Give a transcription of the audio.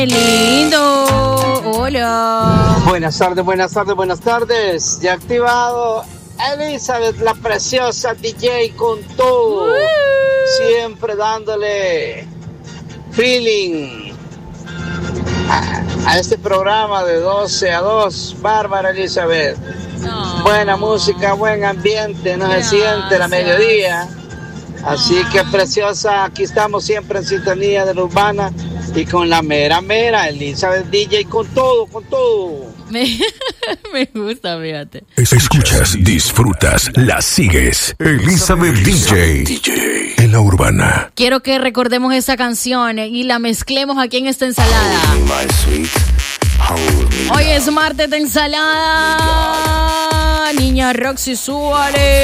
¡Qué lindo! Hola. Buenas tardes. Ya activado Elizabeth, la preciosa DJ con todo. Siempre dándole feeling a este programa de 12 a 2. Bárbara Elizabeth. No. Buena música, buen ambiente, no se siente la mediodía. Así que preciosa, aquí estamos siempre en sintonía de la urbana y con la mera Elizabeth DJ con todo. Me gusta, fíjate. Escuchas, disfrutas, la sigues. Elizabeth DJ en la urbana. Quiero que recordemos esa canción y la mezclemos aquí en esta ensalada. Hoy es martes de ensalada. Niña Roxy Suárez.